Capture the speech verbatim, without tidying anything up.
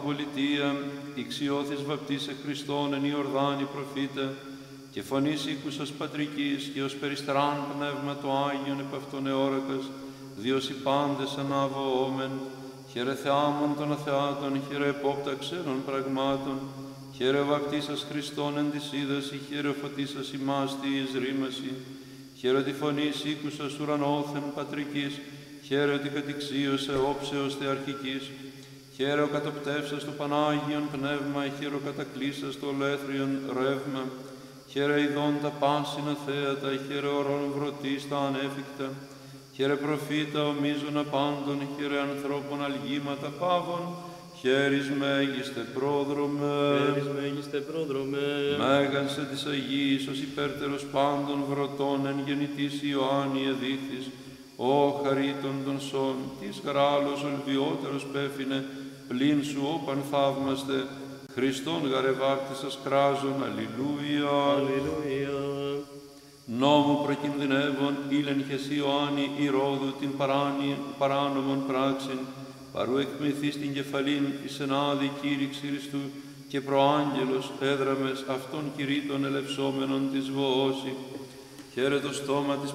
πολιτεία, ηξιώθης βαπτίσε Χριστόν εν Ιορδάνη προφήτε, και φωνής οίκουσας πατρικής και ως περιστράν πνεύμα το Άγιον επ' αυτόν εώρακας, διός οι πάντες αναβοόμεν, χαίρε Θεάμον των αθεάτων, χαίρε επόπτα ξένων πραγμάτων, χαίρε βαπτίσας Χριστόν εν της είδαση, χαίρε φωτίσας ημάς τη εις ρήμαση, χαίρε τη φωνής οίκουσας ουρανόθεν πατρικής, χαίρε ότι κατηξίωσε όψεως θεαρχικής, χαίρε ο κατοπτεύσας το Πανάγιον Πνεύμα, χαίρε ο κατακλείσας το ολέθριον ρεύμα, χαίρε ειδών τα πάσιν αθέατα, χαίρε ορών βρωτής τα ανέφικτα, χαίρε προφήτα ομίζων απάντων, χαίρε ανθρώπων αλγήματα πάβων, χαίρις μέγιστε πρόδρομε, Χαίρις μέγιστε πρόδρομε, μέγανσε της Αγίας ως υπέρτερος πάντων βρωτών εν γεννητής Ιωάννη εδείχθης, ο χαρίτων των σών, της χαράλος ολβιότερος πέφυνε, πλην σου όπαν θαύμαστε, Χριστόν γαρεβάρτησας κράζων, αλληλούια. Αλληλούια. Νόμου προκινδυνεύων, ήλεγχες Ιωάννη, Ηρώδου, την παράνη, παράνομον πράξην, παρού εκμηθείς την κεφαλήν εις ενάδη κήρυξη Χριστού, και προάγγελος έδραμες αυτών κηρύττων ελευσόμενων της βοώση. Χαίρε το στόμα της